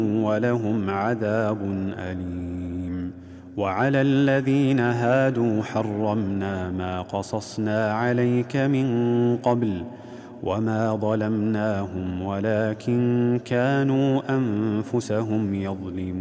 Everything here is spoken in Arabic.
ولهم عذاب أليم. وعلى الذين هادوا حرمنا ما قصصنا عليك من قبل وما ظلمناهم ولكن كانوا أنفسهم يظلمون.